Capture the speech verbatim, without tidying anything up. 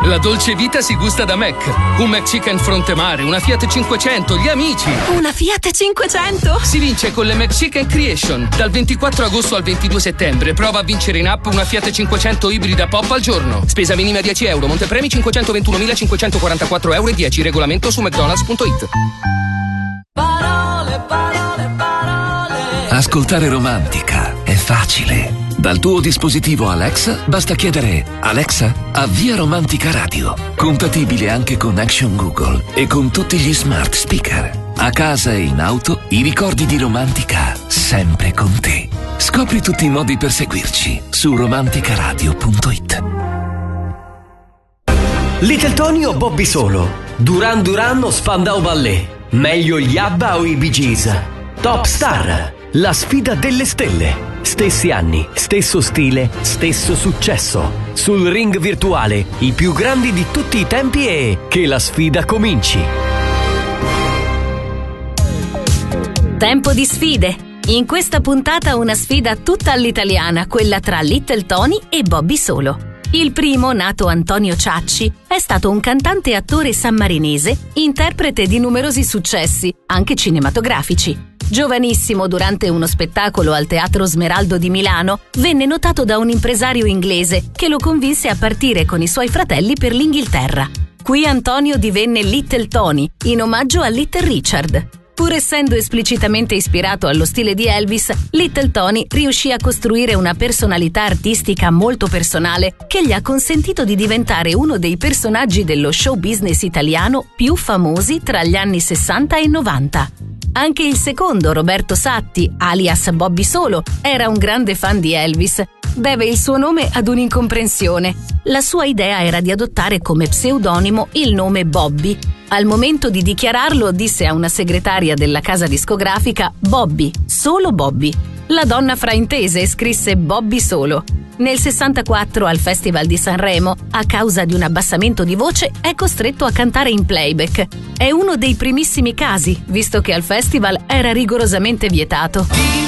La dolce vita si gusta da Mac. Un McChicken fronte mare, una Fiat cinquecento, gli amici. Una Fiat cinquecento? Si vince con le McChicken Creation. Dal ventiquattro agosto al ventidue settembre prova a vincere in app una Fiat cinquecento ibrida pop al giorno. Spesa minima dieci euro, montepremi cinquecentoventunomilacinquecentoquarantaquattro euro e dieci. Regolamento su mcdonalds punto it. Parole, parole, parole. Ascoltare Romantica è facile. Dal tuo dispositivo Alexa basta chiedere: Alexa, avvia Romantica Radio. Compatibile anche con Action Google e con tutti gli smart speaker. A casa e in auto, i ricordi di Romantica sempre con te. Scopri tutti i modi per seguirci su romanticaradio punto it. Little Tony o Bobby Solo? Duran Duran o Spandau Ballet? Meglio gli ABBA o i Bee Gees? Top Star, la sfida delle stelle. Stessi anni, stesso stile, stesso successo. Sul ring virtuale, i più grandi di tutti i tempi e che la sfida cominci. Tempo di sfide. In questa puntata una sfida tutta all'italiana, quella tra Little Tony e Bobby Solo. Il primo, nato Antonio Ciacci, è stato un cantante e attore sammarinese, interprete di numerosi successi, anche cinematografici. Giovanissimo, durante uno spettacolo al Teatro Smeraldo di Milano, venne notato da un impresario inglese che lo convinse a partire con i suoi fratelli per l'Inghilterra. Qui Antonio divenne Little Tony, in omaggio a Little Richard. Pur essendo esplicitamente ispirato allo stile di Elvis, Little Tony riuscì a costruire una personalità artistica molto personale che gli ha consentito di diventare uno dei personaggi dello show business italiano più famosi tra gli anni sessanta e novanta. Anche il secondo, Roberto Satti, alias Bobby Solo, era un grande fan di Elvis. Deve il suo nome ad un'incomprensione. La sua idea era di adottare come pseudonimo il nome Bobby. Al momento di dichiararlo disse a una segretaria della casa discografica: Bobby, solo Bobby. La donna fraintese e scrisse Bobby Solo. Nel sessantaquattro al Festival di Sanremo, a causa di un abbassamento di voce, è costretto a cantare in playback. È uno dei primissimi casi, visto che al festival era rigorosamente vietato.